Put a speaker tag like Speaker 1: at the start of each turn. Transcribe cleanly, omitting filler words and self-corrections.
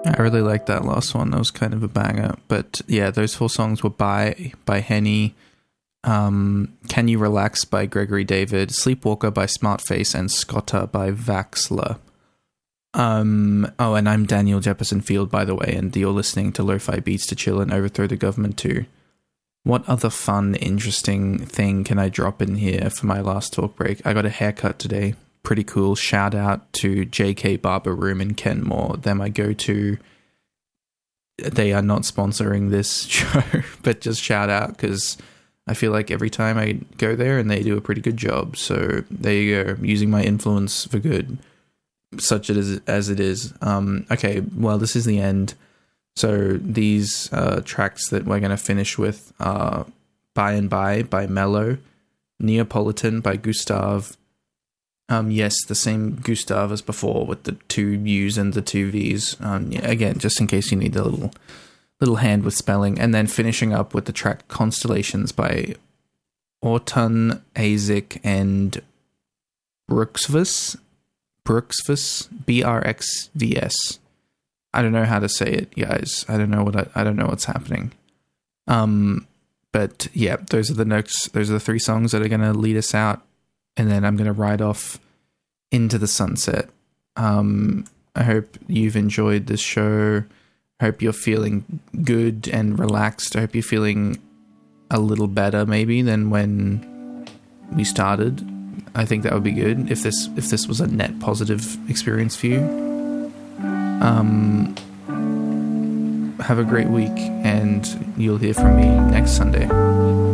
Speaker 1: I really liked that last one. That was kind of a banger. But yeah, those four songs were by Henny, Can You Relax by Gregory David, Sleepwalker by Smartface, and Scotta by Vaxler. Oh, and I'm Daniel Jefferson Field, by the way, and you're listening to Lo-Fi Beats to Chill and Overthrow the Government too. What other fun, interesting thing can I drop in here for my last talk break? I got a haircut today. Pretty cool. Shout out to JK Barber Room in Kenmore. They're my go-to. They are not sponsoring this show, but just shout out because I feel like every time I go there and they do a pretty good job. So there you go, using my influence for good, such as it is. Okay, well, this is the end. So these tracks that we're going to finish with are By and by Mello, Neapolitan by Gustav. Yes, the same Gustav as before with the two U's and the two V's. Yeah, again, just in case you need a little hand with spelling. And then finishing up with the track Constellations by Orton, Azik, and Bruxvus, BRXVS. I don't know how to say it, guys. I don't know what's happening. But yeah, those are the notes. Those are the three songs that are going to lead us out. And then I'm going to ride off into the sunset. I hope you've enjoyed this show. I hope you're feeling good and relaxed. I hope you're feeling a little better maybe than when we started. I think that would be good if this was a net positive experience for you. Have a great week, and you'll hear from me next Sunday.